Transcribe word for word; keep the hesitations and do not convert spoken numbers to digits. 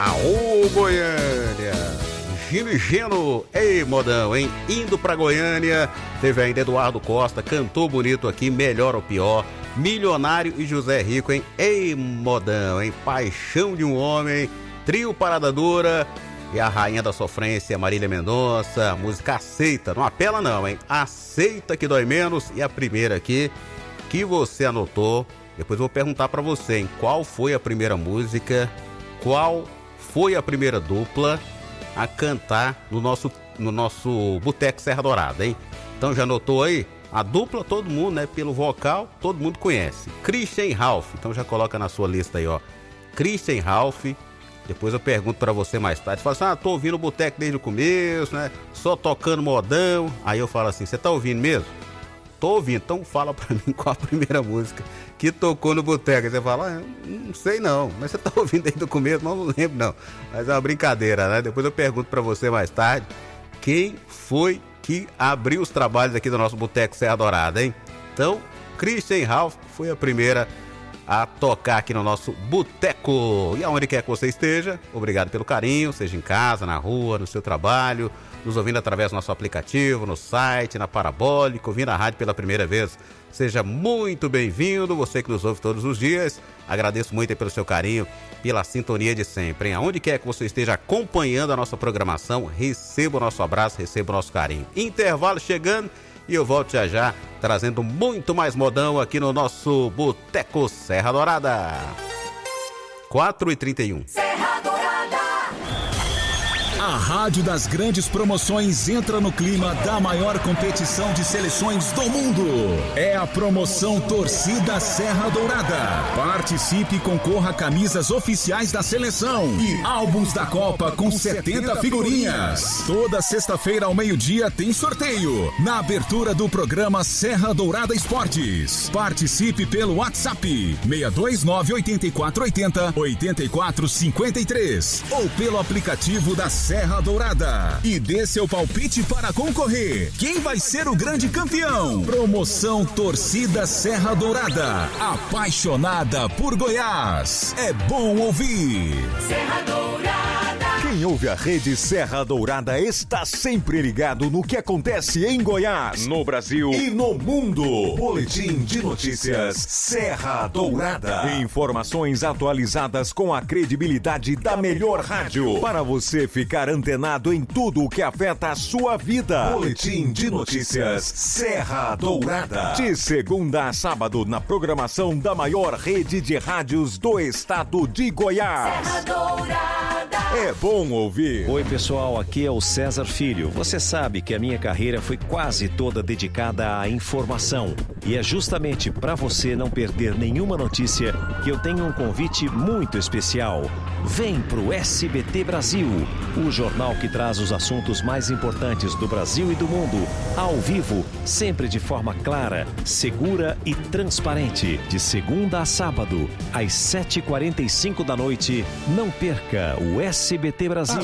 Aô, Goiânia! Gino e Geno, ei, modão, hein? Indo pra Goiânia, teve ainda Eduardo Costa, cantou bonito aqui, melhor ou pior. Milionário e José Rico, hein? Ei, modão, hein? Paixão de um homem, trio Parada Dura e a rainha da sofrência, Marília Mendonça. Música aceita, não apela não, hein? Aceita que dói menos. E a primeira aqui, que você anotou, depois eu vou perguntar pra você, hein? Qual foi a primeira música, qual foi a primeira dupla a cantar no nosso, no nosso Boteco Serra Dourada, hein? Então já anotou aí? A dupla, todo mundo, né? Pelo vocal, todo mundo conhece. Christian e Ralph. Então já coloca na sua lista aí, ó. Christian e Ralph. Depois eu pergunto pra você mais tarde. Você fala assim, ah, tô ouvindo o Boteco desde o começo, né? Só tocando modão. Aí eu falo assim, você tá ouvindo mesmo? Tô ouvindo. Então fala pra mim qual a primeira música que tocou no Boteco. Aí você fala, ah, não sei não. Mas você tá ouvindo desde o começo? Não, não lembro não. Mas é uma brincadeira, né? Depois eu pergunto pra você mais tarde. Quem foi que abriu os trabalhos aqui do nosso Boteco Serra Dourada, hein? Então, Christian e Ralph foi a primeira a tocar aqui no nosso Boteco. E aonde quer que você esteja, obrigado pelo carinho, seja em casa, na rua, no seu trabalho, nos ouvindo através do nosso aplicativo, no site, na Parabólica, ouvindo a rádio pela primeira vez. Seja muito bem-vindo, você que nos ouve todos os dias. Agradeço muito aí pelo seu carinho, pela sintonia de sempre, hein? Aonde quer que você esteja acompanhando a nossa programação, receba o nosso abraço, receba o nosso carinho. Intervalo chegando e eu volto já já, trazendo muito mais modão aqui no nosso Boteco Serra Dourada. quatro e trinta e um. Serra Dourada. A Rádio das Grandes Promoções entra no clima da maior competição de seleções do mundo. É a promoção Torcida Serra Dourada. Participe e concorra a camisas oficiais da seleção e álbuns da Copa com setenta figurinhas. Toda sexta-feira ao meio-dia tem sorteio na abertura do programa Serra Dourada Esportes. Participe pelo WhatsApp seis dois nove oito quatro oito zero oito quatro cinco três ou pelo aplicativo da Serra Serra Dourada e dê seu palpite para concorrer. Quem vai ser o grande campeão? Promoção Torcida Serra Dourada, apaixonada por Goiás. É bom ouvir. Serra Dourada. Quem ouve a rede Serra Dourada está sempre ligado no que acontece em Goiás, no Brasil e no mundo. Boletim de notícias Serra Dourada. Informações atualizadas com a credibilidade da melhor rádio para você ficar antenado em tudo o que afeta a sua vida. Boletim de notícias Serra Dourada. De segunda a sábado na programação da maior rede de rádios do estado de Goiás. Serra Dourada. É bom ouvir. Oi pessoal, aqui é o César Filho. Você sabe que a minha carreira foi quase toda dedicada à informação. E é justamente para você não perder nenhuma notícia que eu tenho um convite muito especial. Vem pro S B T Brasil, o jornal que traz os assuntos mais importantes do Brasil e do mundo, ao vivo, sempre de forma clara, segura e transparente. De segunda a sábado, às sete e quarenta e cinco da noite. Não perca o S B T Brasil.